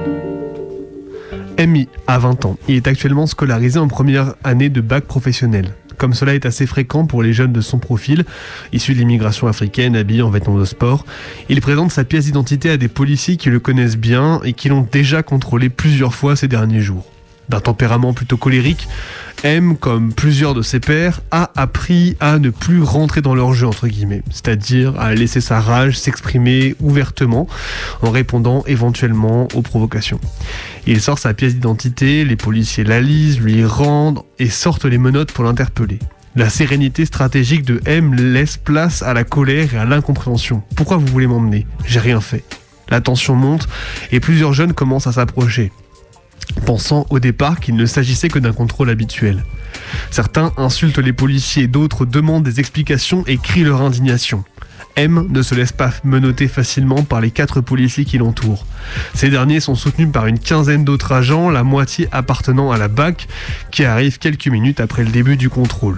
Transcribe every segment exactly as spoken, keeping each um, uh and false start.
M a vingt ans. Il est actuellement scolarisé en première année de bac professionnel. Comme cela est assez fréquent pour les jeunes de son profil, issus de l'immigration africaine, habillés en vêtements de sport, il présente sa pièce d'identité à des policiers qui le connaissent bien et qui l'ont déjà contrôlé plusieurs fois ces derniers jours. D'un tempérament plutôt colérique, M, comme plusieurs de ses pairs, a appris à ne plus rentrer dans leur jeu, entre guillemets, c'est-à-dire à laisser sa rage s'exprimer ouvertement en répondant éventuellement aux provocations. Il sort sa pièce d'identité, les policiers la lisent, lui rendent et sortent les menottes pour l'interpeller. La sérénité stratégique de M laisse place à la colère et à l'incompréhension. Pourquoi vous voulez m'emmener ? J'ai rien fait. La tension monte et plusieurs jeunes commencent à s'approcher, pensant au départ qu'il ne s'agissait que d'un contrôle habituel. Certains insultent les policiers, d'autres demandent des explications et crient leur indignation. M ne se laisse pas menotter facilement par les quatre policiers qui l'entourent. Ces derniers sont soutenus par une quinzaine d'autres agents, la moitié appartenant à la B A C, qui arrive quelques minutes après le début du contrôle.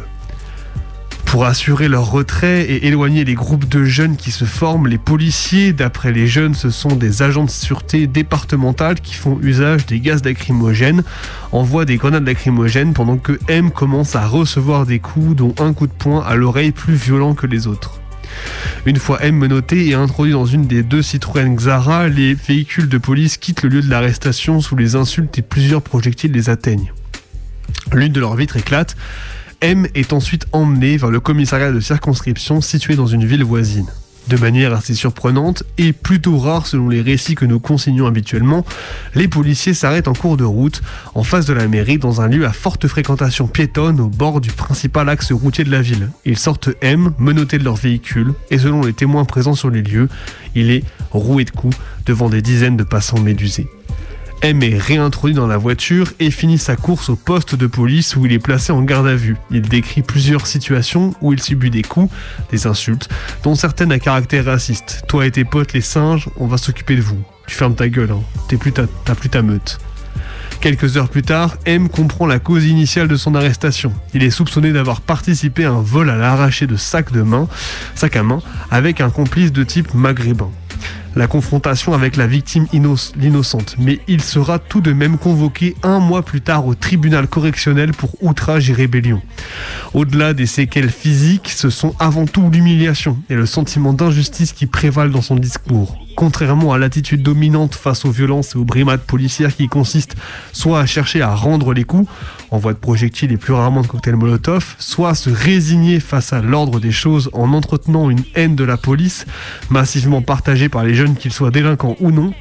Pour assurer leur retrait et éloigner les groupes de jeunes qui se forment, les policiers, d'après les jeunes, ce sont des agents de sûreté départementale qui font usage des gaz lacrymogènes, envoient des grenades lacrymogènes pendant que M commence à recevoir des coups, dont un coup de poing à l'oreille plus violent que les autres. Une fois M menotté et introduit dans une des deux Citroën Xara, les véhicules de police quittent le lieu de l'arrestation sous les insultes et plusieurs projectiles les atteignent. L'une de leurs vitres éclate. M est ensuite emmené vers le commissariat de circonscription situé dans une ville voisine. De manière assez surprenante et plutôt rare selon les récits que nous consignons habituellement, les policiers s'arrêtent en cours de route, en face de la mairie, dans un lieu à forte fréquentation piétonne au bord du principal axe routier de la ville. Ils sortent M, menotté de leur véhicule, et selon les témoins présents sur les lieux, il est roué de coups devant des dizaines de passants médusés. M est réintroduit dans la voiture et finit sa course au poste de police où il est placé en garde à vue. Il décrit plusieurs situations où il subit des coups, des insultes, dont certaines à caractère raciste. « Toi et tes potes les singes, on va s'occuper de vous. Tu fermes ta gueule, hein. T'es plus ta, t'as plus ta meute. » Quelques heures plus tard, M comprend la cause initiale de son arrestation. Il est soupçonné d'avoir participé à un vol à l'arraché de sacs de main, sac à main, avec un complice de type maghrébin. La confrontation avec la victime inno- l'innocente, mais il sera tout de même convoqué un mois plus tard au tribunal correctionnel pour outrage et rébellion. Au-delà des séquelles physiques, ce sont avant tout l'humiliation et le sentiment d'injustice qui prévalent dans son discours. Contrairement à l'attitude dominante face aux violences et aux brimades policières qui consistent soit à chercher à rendre les coups, envoi de projectiles et plus rarement de cocktails Molotov, soit à se résigner face à l'ordre des choses en entretenant une haine de la police, massivement partagée par les jeunes qu'ils soient délinquants ou non,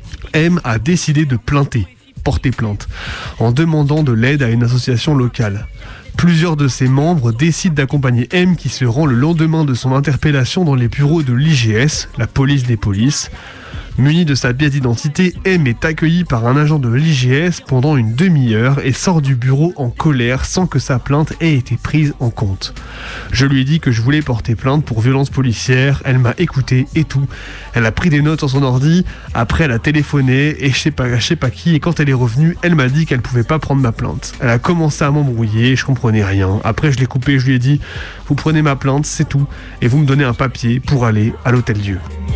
M a décidé de plainter, porter plainte, en demandant de l'aide à une association locale. Plusieurs de ses membres décident d'accompagner M qui se rend le lendemain de son interpellation dans les bureaux de l'I G S, la police des polices. Muni de sa pièce d'identité, M est accueilli par un agent de l'I G S pendant une demi-heure et sort du bureau en colère sans que sa plainte ait été prise en compte. Je lui ai dit que je voulais porter plainte pour violence policière, elle m'a écouté et tout. Elle a pris des notes sur son ordi, après elle a téléphoné et je sais pas, je sais pas qui, et quand elle est revenue, elle m'a dit qu'elle pouvait pas prendre ma plainte. Elle a commencé à m'embrouiller, je comprenais rien. Après je l'ai coupé, je lui ai dit, vous prenez ma plainte, c'est tout, et vous me donnez un papier pour aller à l'Hôtel Dieu.